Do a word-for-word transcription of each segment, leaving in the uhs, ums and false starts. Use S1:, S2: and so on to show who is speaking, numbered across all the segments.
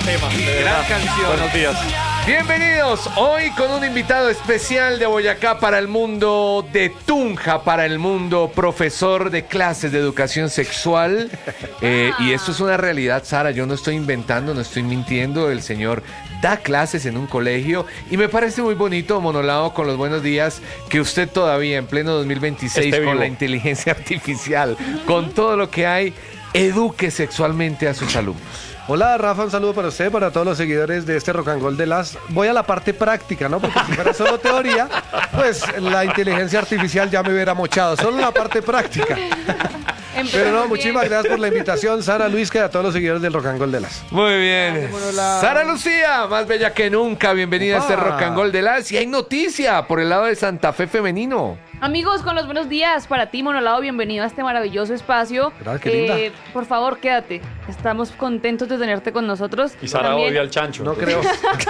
S1: tema.
S2: Gran canción.
S1: Buenos días.
S2: Bienvenidos hoy con un invitado especial de Boyacá para el mundo, de Tunja para el mundo, profesor de clases de educación sexual. Eh, y esto es una realidad, Sara, yo no estoy inventando, no estoy mintiendo. El señor da clases en un colegio y me parece muy bonito, Monolao, con los buenos días, que usted todavía en pleno dos mil veintiséis con la inteligencia artificial, con todo lo que hay, eduque sexualmente a sus alumnos.
S3: Hola Rafa, un saludo para usted, para todos los seguidores de este Rock and Roll de las... Voy a la parte práctica, ¿no? Porque si fuera solo teoría, pues la inteligencia artificial ya me hubiera mochado. Solo la parte práctica. Pero no, muchísimas gracias por la invitación, Sara, Luis, que a todos los seguidores del Rock and Roll de las.
S2: Muy bien. Sara Lucía, más bella que nunca, bienvenida
S3: Opa.
S2: a este Rock and Roll de las. Y hay noticia por el lado de Santa Fe femenino.
S4: Amigos, con los buenos días para ti, Monolao, bienvenido a este maravilloso espacio.
S3: Gracias, qué linda.
S4: Eh, por favor, quédate. Estamos contentos de tenerte con nosotros.
S1: Y Sara
S4: También,
S1: odia al chancho.
S3: No creo,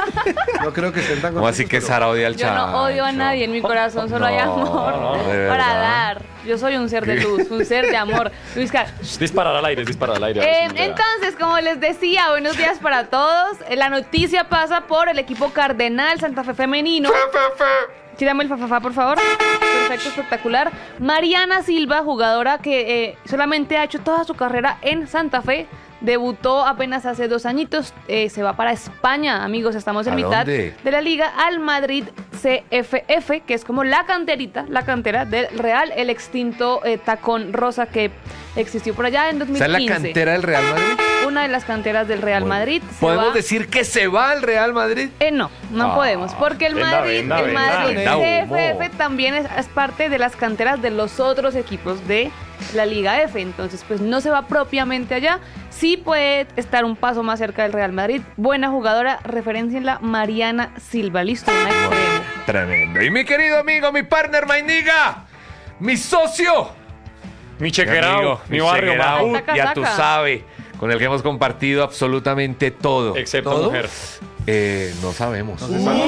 S3: no creo que estén tan
S2: ¿Cómo así que
S3: pero-
S2: Sara odia al
S4: Yo
S2: chancho?
S4: no odio a nadie, en mi corazón solo hay
S2: No,
S4: amor
S2: no, de
S4: para
S2: verdad.
S4: dar. Yo soy un ser de luz, un ser de amor. Luis Car-
S1: Disparar al aire, disparar al aire.
S4: Eh, entonces, como les decía, buenos días para todos. Eh, La noticia pasa por el equipo Cardenal Santa Fe femenino. Tírame el fafafá, por favor. Perfecto, espectacular. Mariana Silva, jugadora que eh, solamente ha hecho toda su carrera en Santa Fe. Debutó apenas hace dos añitos. Eh, se va para España, amigos. Estamos en
S2: ¿A
S4: mitad
S2: dónde?
S4: de la liga al Madrid C F F, que es como la canterita, la cantera del Real, el extinto eh, Tacón Rosa que existió por allá en dos
S2: O
S4: mil
S2: sea,
S4: quince.
S2: la cantera del Real Madrid.
S4: Una de las canteras del Real
S2: Bueno,
S4: Madrid. Se
S2: ¿podemos
S4: va-
S2: decir que se va al Real Madrid?
S4: Eh, no, no
S2: Ah,
S4: podemos, porque el
S1: venda,
S4: Madrid,
S1: venda,
S4: el
S1: venda,
S4: Madrid
S2: venda
S4: C F F
S2: humo.
S4: también es, es parte de las canteras de los otros equipos de la Liga F, entonces pues no se va propiamente allá, sí puede estar un paso más cerca del Real Madrid. Buena jugadora, referencienla, Mariana Silva, listo, una extremo.
S2: Tremendo. Y mi querido amigo, mi partner, my nigga, mi socio,
S1: Mi
S2: mi
S1: chequerao,
S2: amigo,
S1: mi barrio,
S2: chequerao,
S1: Mahmoud.
S4: Saca,
S2: ya
S4: saca.
S2: tú sabes, con el que hemos compartido absolutamente todo.
S1: Excepto
S3: ¿Todo?
S1: mujer.
S2: Eh, no sabemos.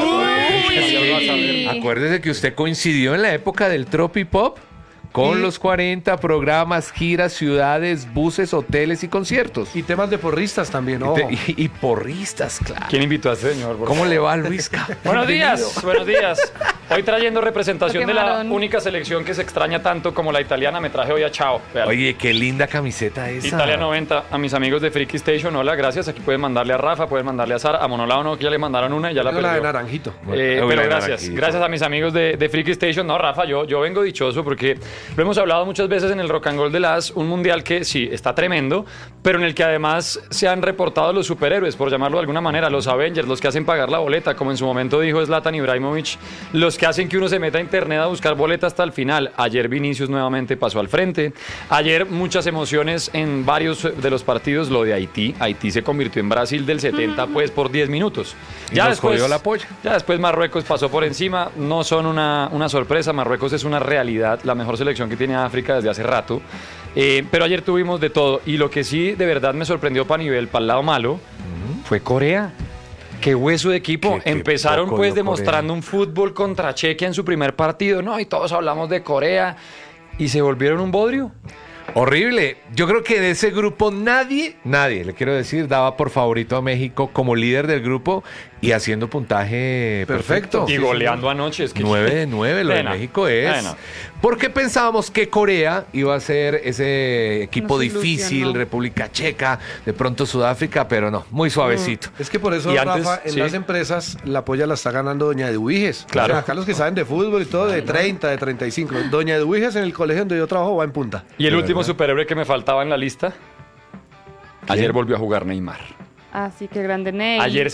S4: Uy.
S2: Acuérdese que usted coincidió en la época del Tropipop con
S3: Y-
S2: los cuarenta programas, giras, ciudades, buses, hoteles y conciertos.
S3: Y temas de porristas también,
S2: Y,
S3: ojo.
S2: te- y- y porristas, claro.
S1: ¿Quién invitó a este señor? por
S2: ¿Cómo
S1: favor?
S2: le va, Luisca?
S1: Buenos días, buenos días. Hoy trayendo representación
S4: Lo
S1: de la
S4: quemaron.
S1: única selección que se extraña tanto como la italiana. Me traje hoy a Chao. Vean.
S2: Oye, qué linda camiseta esa.
S1: Italia noventa, a mis amigos de Freaky Station, hola, gracias. Aquí pueden mandarle a Rafa, pueden mandarle a Sara, a Monolao no, que ya le mandaron una y ya la
S3: Yo la de
S1: perdió.
S3: naranjito.
S1: Eh,
S2: Bueno,
S1: pero
S2: bueno,
S1: gracias,
S2: naranjito.
S1: gracias a mis amigos de, de Freaky Station. No, Rafa, yo, yo vengo dichoso porque lo hemos hablado muchas veces en el Rock and Roll de las, un mundial que sí, está tremendo, pero en el que además se han reportado los superhéroes, por llamarlo de alguna manera, los Avengers, los que hacen pagar la boleta, como en su momento dijo Zlatan Ibrahimovic, los que hacen que uno se meta a internet a buscar boleta hasta el final. Ayer Vinicius nuevamente pasó al frente. Ayer muchas emociones en varios de los partidos, lo de Haití. Haití se convirtió en Brasil del setenta, pues por diez minutos.
S2: Y nos jodió la polla.
S1: Ya después Marruecos pasó por encima, no son una, una sorpresa, Marruecos es una realidad, la mejor selección que tiene África desde hace rato, eh, pero ayer tuvimos de todo, y lo que sí de verdad me sorprendió para nivel, para el lado malo, fue Corea. Qué hueso de equipo.
S2: Qué- qué
S1: Empezaron
S2: poco
S1: pues
S2: dio
S1: demostrando
S2: Corea.
S1: un fútbol contra Chequia en su primer partido, ¿no? Y todos hablamos de Corea, y se volvieron un bodrio.
S2: Horrible. Yo creo que de ese grupo nadie, nadie, le quiero decir, daba por favorito a México como líder del grupo y haciendo puntaje perfecto.
S3: Perfecto.
S1: Y goleando anoche. Es que
S2: nueve de nueve, lo de
S1: Bueno,
S2: México es.
S1: bueno.
S2: Porque pensábamos que Corea iba a ser ese equipo
S4: Nos
S2: difícil,
S4: ilusionó.
S2: República Checa, de pronto Sudáfrica, pero no, muy suavecito.
S3: Es que por eso,
S1: Y antes,
S3: Rafa, en
S1: sí.
S3: las empresas la polla la está ganando Doña Eduviges.
S1: Claro.
S3: O sea, acá los que saben de fútbol y todo, de treinta, de treinta y cinco. Doña Eduviges en el colegio donde yo trabajo va en punta.
S1: Y el
S2: De
S1: último
S2: verdad.
S1: superhéroe que me faltaba en la lista, ayer volvió a jugar Neymar.
S4: Así que grande Ney.
S1: Ayer